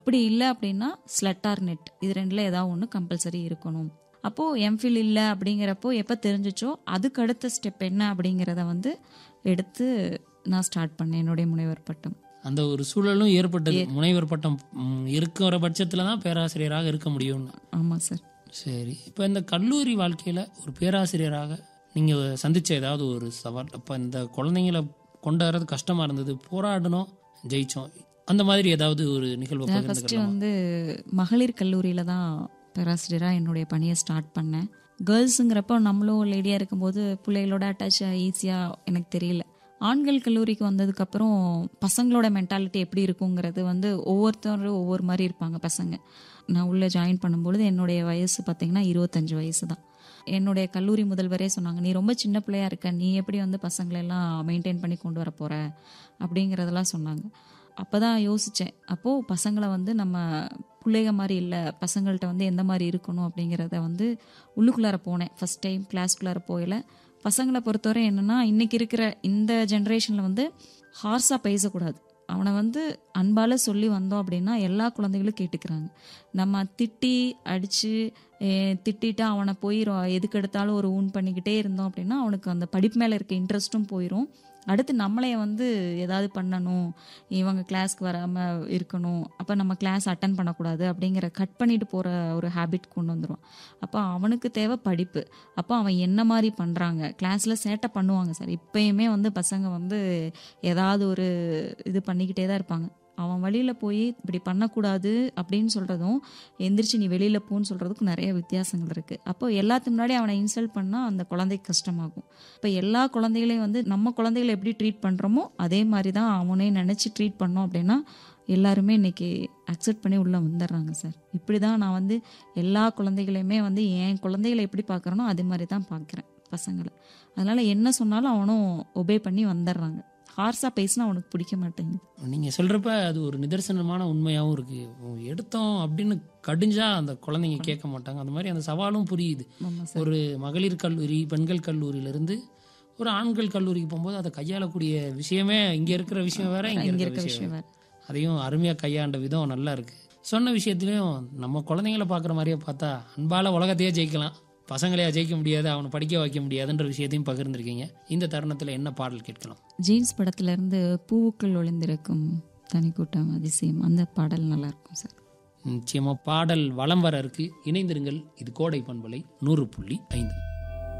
அப்படி இல்லை அப்படின்னா ஸ்லட் ஆர் நெட், இது ரெண்டில் ஏதாவது ஒன்று கம்பல்சரி இருக்கணும். அப்போது எம்ஃபில் இல்லை அப்படிங்கிறப்போ எப்போ தெரிஞ்சிச்சோ அதுக்கு அடுத்த ஸ்டெப் என்ன அப்படிங்கிறத வந்து எடுத்து நான் ஸ்டார்ட் பண்ணேன் என்னுடைய முனைவர் பட்டம். அந்த ஒரு சூழலும் ஏற்பட்டது. முனைவர் பட்டம் இருக்கிற பட்சத்தில் தான் பேராசிரியராக இருக்க முடியும்னு. ஆமாம் சார். சரி, இப்போ இந்த கல்லூரி வாழ்க்கையில் ஒரு பேராசிரியராக நீங்கள் சந்தித்த ஏதாவது ஒரு சவால், இப்போ இந்த குழந்தைங்களை கொண்டு வர்றது கஷ்டமாக இருந்தது, போராடணும், ஜெயிச்சோம், அந்த மாதிரி ஏதாவது ஒரு நிகழ்வு? ஃபஸ்ட்டு வந்து மகளிர் கல்லூரியில் தான் பேராசிரியராக என்னுடைய பணியை ஸ்டார்ட் பண்ணேன். கேர்ள்ஸுங்கிறப்போ நம்மளும் லேடியாக இருக்கும்போது பிள்ளைகளோட அட்டாச் ஈஸியாக எனக்கு தெரியல. ஆண்கள் கல்லூரிக்கு வந்ததுக்கப்புறம் பசங்களோட மென்டாலிட்டி எப்படி இருக்குங்கிறது வந்து ஒவ்வொருத்தரும் ஒவ்வொரு மாதிரி இருப்பாங்க பசங்க. நான் உள்ளே ஜாயின் பண்ணும்பொழுது என்னுடைய வயசு பார்த்திங்கன்னா 25 வயசு தான். என்னுடைய கல்லூரி முதல்வரே சொன்னாங்க, நீ ரொம்ப சின்ன பிள்ளையா இருக்க, நீ எப்படி வந்து பசங்களெல்லாம் மெயின்டைன் பண்ணி கொண்டு வர போகிற அப்படிங்கிறதெல்லாம் சொன்னாங்க. அப்போ தான் யோசித்தேன், அப்போது பசங்களை வந்து நம்ம பிள்ளைக மாதிரி இல்லை, பசங்கள்கிட்ட வந்து எந்த மாதிரி இருக்கணும் அப்படிங்கிறத வந்து உள்ளுக்குள்ளார போனேன். ஃபஸ்ட் டைம் கிளாஸ்க்குள்ளார போயில பசங்களை பொறுத்தவரை என்னென்னா, இன்றைக்கி இருக்கிற இந்த ஜென்ரேஷனில் வந்து ஹார்ஸாக பேசக்கூடாது. அவனை வந்து அன்பால் சொல்லி வந்தோம் அப்படின்னா எல்லா குழந்தைகளும் கேட்டுக்கிறாங்க. நம்ம திட்டி அடித்து திட்டிட்டு அவனை போய் எதுக்கு எடுத்தாலும் ஒரு ஊன் பண்ணிக்கிட்டே இருந்தோம் அப்படின்னா அவனுக்கு அந்த படிப்பு மேலே இருக்க இன்ட்ரெஸ்ட்டும் போயிடும். அடுத்து நம்மளே வந்து ஏதாவது பண்ணணும், இவங்க கிளாஸ்க்கு வராமல் இருக்கணும், அப்போ நம்ம கிளாஸ் அட்டன் பண்ணக்கூடாது அப்படிங்கிற கட் பண்ணிட்டு போகிற ஒரு ஹேபிட் கொண்டு வந்துடுவான். அப்போ அவனுக்கு தேவை படிப்பு. அப்போ அவன் என்ன மாதிரி பண்ணுறாங்க, கிளாஸில் சேட்டை பண்ணுவாங்க சார். இப்போயுமே வந்து பசங்க வந்து ஏதாவது ஒரு இது பண்ணிக்கிட்டே தான் இருப்பாங்க. அவன் வழியில் போய் இப்படி பண்ணக்கூடாது அப்படின்னு சொல்கிறதும் எந்திரிச்சு நீ வெளியில் போன்னு சொல்கிறதுக்கும் நிறைய வித்தியாசங்கள் இருக்குது. அப்போ எல்லாத்துக்கு முன்னாடி அவனை இன்சல்ட் பண்ணால் அந்த குழந்தைக்கு கஷ்டமாகும். இப்போ எல்லா குழந்தைகளையும் வந்து நம்ம குழந்தைகளை எப்படி ட்ரீட் பண்ணுறோமோ அதே மாதிரி தான் அவனே நினச்சி ட்ரீட் பண்ணோம் அப்படின்னா எல்லாருமே இன்றைக்கி அக்செப்ட் பண்ணி உள்ளே வந்துடுறாங்க சார். இப்படி தான் நான் வந்து எல்லா குழந்தைகளையுமே வந்து என் குழந்தைகளை எப்படி பார்க்குறேனோ அதே மாதிரி தான் பார்க்குறேன் பசங்களை. அதனால் என்ன சொன்னாலும் அவனும் ஒபே பண்ணி வந்துடுறாங்க. ஹார்ஸாக பேசினா அவனுக்கு பிடிக்க மாட்டேங்குது. நீங்கள் சொல்கிறப்ப அது ஒரு நிதர்சனமான உண்மையாகவும் இருக்குது. எடுத்தோம் அப்படின்னு கடிஞ்சா அந்த குழந்தைங்க கேட்க மாட்டாங்க. அந்த மாதிரி அந்த சவாலும் புரியுது. ஒரு மகளிர் கல்லூரி பெண்கள் கல்லூரியிலேருந்து ஒரு ஆண்கள் கல்லூரிக்கு போகும்போது அதை கையாளக்கூடிய விஷயமே இங்கே இருக்கிற விஷயம் வேற, இங்கே இருக்கிற விஷயம் வேறு. அதையும் அருமையாக கையாண்ட விதம் நல்லா இருக்குது. சொன்ன விஷயத்துலையும் நம்ம குழந்தைங்கள பார்க்குற மாதிரியே பார்த்தா அன்பால் உலகத்தையே ஜெயிக்கலாம், பசங்களையா ஜெயிக்க முடியாது, அவனை படிக்க வைக்க முடியாதுன்ற விஷயத்தையும் பகிர்ந்துருக்கீங்க. இந்த தருணத்தில் என்ன பாடல் கேட்கலாம்? ஜீன்ஸ் படத்திலிருந்து பூவுக்குள் ஒளிந்திருக்கும் தனிக்கூட்டம் அதிசயம், அந்த பாடல் நல்லா இருக்கும் சார். நிச்சயமாக பாடல் வலம் வர இருக்கு. இணைந்திருங்கள். இது கோடை பண்பலை 100.5.